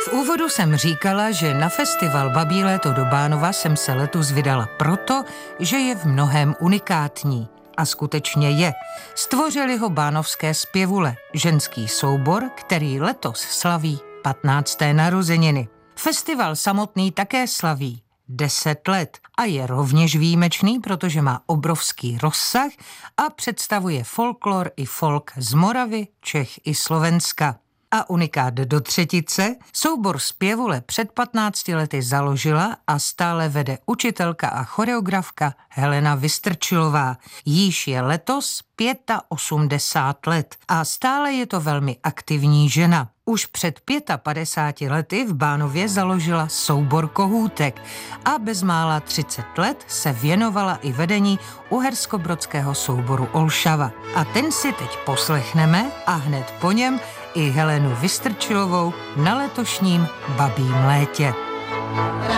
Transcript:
V úvodu jsem říkala, že na festival Babí léto do Bánova jsem se letos vydala proto, že je v mnohém unikátní. A skutečně je. Stvořili ho bánovské zpěvule, ženský soubor, který letos slaví 15. narozeniny. Festival samotný také slaví 10 let a je rovněž výjimečný, protože má obrovský rozsah a představuje folklor i folk z Moravy, Čech i Slovenska. A unikát do třetice, soubor zpěvule před 15 lety založila a stále vede učitelka a choreografka Helena Vystrčilová. Jíž je letos 85 let a stále je to velmi aktivní žena. Už před 55 lety v Bánově založila soubor kohůtek a bezmála 30 let se věnovala i vedení uherskobrodského souboru Olšava. A ten si teď poslechneme a hned po něm i Helenu Vystrčilovou na letošním Babím létě.